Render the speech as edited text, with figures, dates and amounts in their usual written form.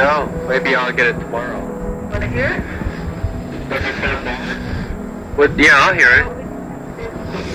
know. Maybe I'll get it tomorrow. Want to hear it? Does it sound bad? Yeah, I'll hear it.